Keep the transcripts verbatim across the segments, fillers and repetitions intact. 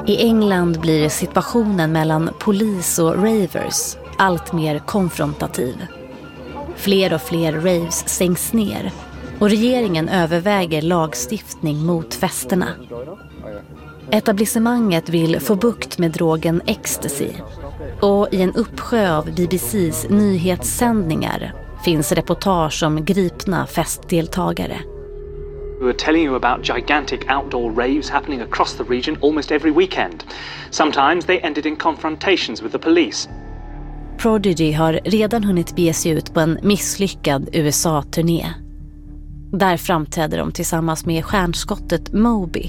I England blir situationen mellan polis och ravers allt mer konfrontativ. Fler och fler raves stängs ner och regeringen överväger lagstiftning mot festerna. Etablissemanget vill få bukt med drogen ecstasy och i en uppsjö av B B C:s nyhetssändningar finns reportage om gripna festdeltagare. We were telling you about gigantic outdoor raves happening across the region almost every weekend. Sometimes they ended in confrontations with the police. Prodigy har redan hunnit bege sig ut på en misslyckad U S A-turné. Där framträder de tillsammans med stjärnskottet Moby.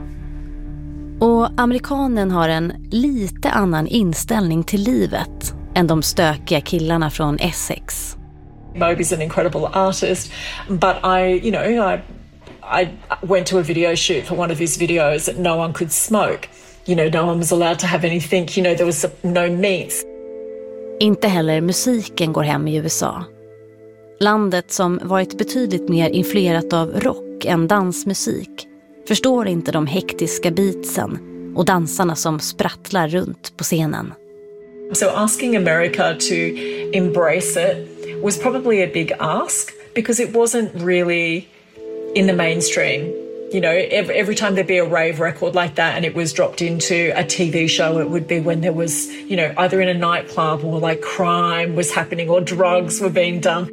Och amerikanen har en lite annan inställning till livet än de stökiga killarna från Essex. Moby's an incredible artist, but I, you know, I I went to a video shoot for one of his videos that no one could smoke. You know, no one was allowed to have anything. You know, there was no meats. Inte heller musiken går hem i U S A. Landet som varit betydligt mer influerat av rock än dansmusik förstår inte de hektiska beatsen och dansarna som sprattlar runt på scenen. So asking America to embrace it was probably a big ask because it wasn't really in the mainstream. You know, every, every time there'd be a rave record like that and it was dropped into a T V show, it would be when there was, you know, either in a nightclub or like crime was happening or drugs were being done.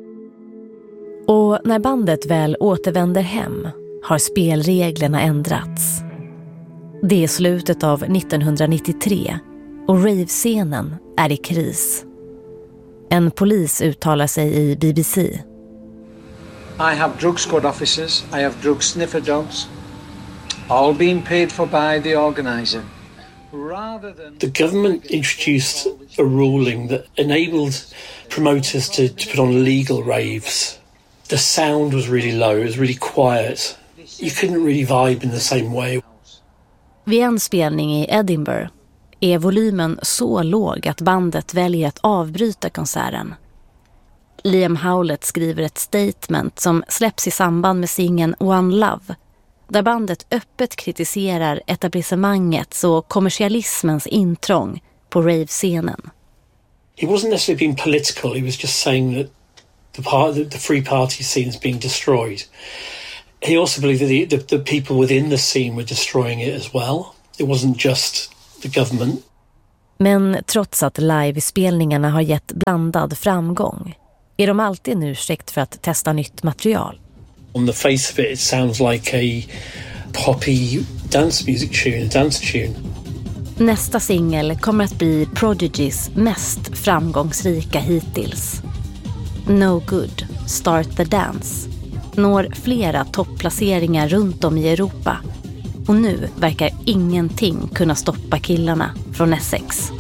Och när bandet väl återvänder hem har spelreglerna ändrats. Det är slutet av nittonhundranittiotre och rave-scenen är i kris. En polis uttalar sig i B B C. I have drug squad officers, I have drug sniffer dogs, all being paid for by the organizer. Rather than... The government introduced a ruling that enabled promoters to, to put on legal raves. The sound was really low, it was really quiet. You couldn't really vibe in the same way. Vid en spelning i Edinburgh är volymen så låg att bandet väljer att avbryta konserten. Liam Howlett skriver ett statement som släpps i samband med singeln One Love, där bandet öppet kritiserar etablissemangets och kommersialismens intrång på rave-scenen. He wasn't necessarily being political, he was just saying that the, part, the free party scene is being destroyed. He also believed that the, the, the people within the scene were destroying it as well. It wasn't just the government. Men trots att livespelningarna har gett blandad framgång är de alltid en ursäkt för att testa nytt material. On the face of it, it sounds like a poppy dance music tune, a dance tune. Nästa singel kommer att bli Prodigys mest framgångsrika hittills. No Good, Start the Dance når flera topplaceringar runt om i Europa. Och nu verkar ingenting kunna stoppa killarna från Essex.